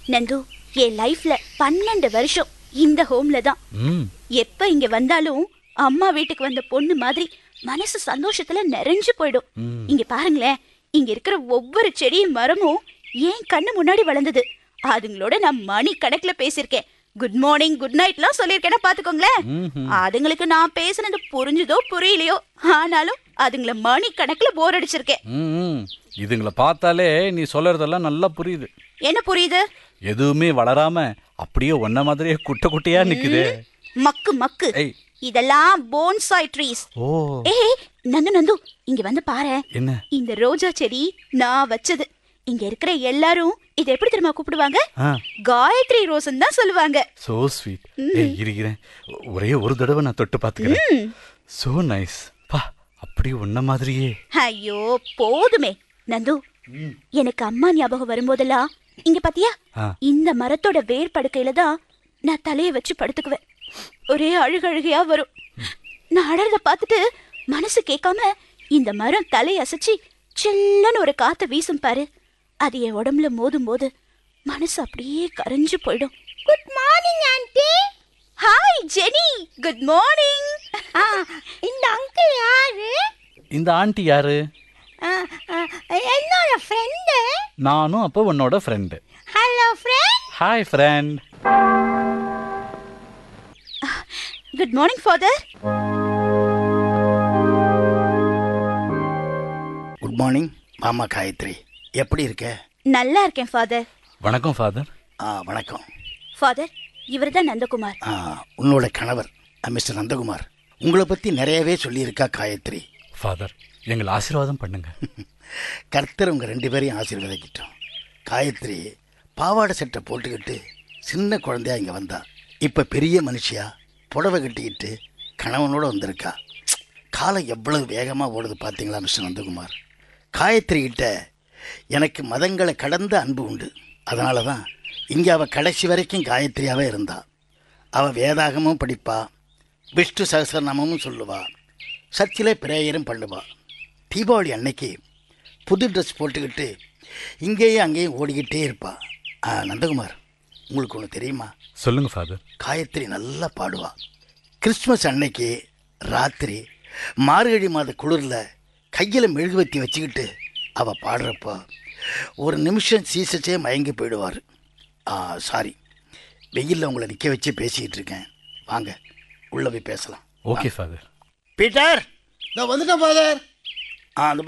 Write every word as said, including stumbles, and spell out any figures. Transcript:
நந்து, என் லைஃப்ல பன்னெண்டு வருஷம் இந்த ஹோம்ல தான். எப்ப இங்க வந்தாலும் அம்மா வீட்டுக்கு வந்த பொண்ணு மாதிரி மனசு சந்தோஷத்துல நிறைஞ்சு போயிடும். இங்க பாருங்களேன், இங்க இருக்கிற ஒவ்வொரு செடியும் மரமும் ஏன் கண்ணு முன்னாடி வளர்ந்தது. அதுங்களோட நான் மணி கணக்குல பேசிருக்கேன். குட் மார்னிங், குட் நைட்லாம் சொல்லிருக்கேன்னா பாத்துக்கோங்களேன். அதுங்களுக்கு நான் பேசுனது புரிஞ்சுதோ புரியலையோ, ஆனாலும் அதுங்கள மணி கணக்குல போர் அடிச்சிருக்கேன். இதுங்களை பார்த்தாலே நீ சொல்றதெல்லாம் நல்லா புரியுது. என்ன புரியுது? எதுவுமே வளராம அப்படியே ஒன்ன மாதிரியே குட்ட குட்டையா நிக்குது. மக்கு மக்கு. இதெல்லாம் போன்சாய் ட்ரீஸ். ஏய் நந்து நந்து, இங்க வந்து பாரு. என்ன? இந்த ரோஜா செடி நான் வச்சது. இங்க இருக்கிற எல்லாரும் இத எப்படி தெரியுமா கூப்பிடுவாங்க? காயத்ரி ரோஸ்ன்னு தான் சொல்லுவாங்க. So sweet. ஏய் இருக்கிறேன், ஒரே ஒரு தடவை நான் தொட்டு பாத்துக்கிறேன். So nice. பா, அப்படியே ஒன்ன மாதிரியே. ஐயோ போதுமே நந்து, எனக்கு அம்மா ஞாபகம் வரும்போதெல்லாம் இங்க பாத்தியா, இந்த மரத்தோட வேர் படுக்கையில தான் நான் தலைய வச்சு படுத்துக்குவேன். ஒரே அழுகழுகையா வரும். நான் அழறத பார்த்துட்டு மனசு கேட்காம இந்த மரம் தலைய அசைச்சு சில்லன்னு ஒரு காத்த வீசும் பாரு. அது என் உடம்புல மோதும் போது மனசு அப்படியே கரைஞ்சு போயிடும். Good morning aunty. Hi Jenny, good morning. இந்த அங்கிள் யாரு? இந்த ஆண்டி யாரு? என்னோட ஃப்ரெண்ட். நானும் அப்போ உன்னோட friend. Hello friend. Hi friend. Good morning father. Good morning மாமா காயத்ரி. எப்படி இருக்க? நல்லா இருக்கேன் ஃபாதர். வணக்கம் ஃபாதர். ஆ வணக்கம் ஃபாதர். இவர் தான் நந்தகுமார். ஆ உன்னோட கணவர் மிஸ்டர் நந்தகுமார். உங்களை பற்றி நிறையவே சொல்லியிருக்கா காயத்ரி. ஃபாதர், எங்களை ஆசீர்வாதம் பண்ணுங்க. கர்த்தர் உங்கள் ரெண்டு பேரையும் ஆசீர்வதிக்கிட்டோம். காயத்ரி பாவாடை சட்டை போட்டுக்கிட்டு சின்ன குழந்தையா இங்கே வந்தா. இப்போ பெரிய மனுஷியா புடவை கட்டிக்கிட்டு கணவனோட வந்திருக்கா. காலம் எவ்வளவு வேகமாக ஓடுது பார்த்தீங்களா மிஸ்டர் நந்தகுமார். காயத்ரி கிட்ட எனக்கு மதங்களை கடந்த அன்பு உண்டு. அதனால தான் இங்கே அவள் கடைசி வரைக்கும் காயத்ரியாகவே இருந்தா. அவள் வேதாகமும் படிப்பா, விஷ்ணு சகசரநாமமும் சொல்லுவா, சர்ச்சிலே பிரேயரும் பண்ணுவா. தீபாவளி அன்னைக்கு புது ட்ரெஸ் போட்டுக்கிட்டு இங்கேயும் அங்கேயும் ஓடிக்கிட்டே இருப்பா. நந்தகுமார், உங்களுக்கு ஒன்று தெரியுமா? சொல்லுங்க ஃபாதர். காயத்ரி நல்லா பாடுவா. கிறிஸ்மஸ் அன்னைக்கு ராத்திரி மார்கழி மாத குளிரில் கையில் மெழுகுவத்தி வச்சுக்கிட்டு அவள் பாடுறப்போ ஒரு நிமிஷம் சீசச்சே மயங்கி போயிடுவார். சாரி, வெயிலில் உங்களை நிற்க வச்சு பேசிக்கிட்டு இருக்கேன். வாங்க உள்ளே போய் பேசலாம். Okay father. பீட்டர், நான் வந்துட்டேன் ஃபாதர். ஆ அந்த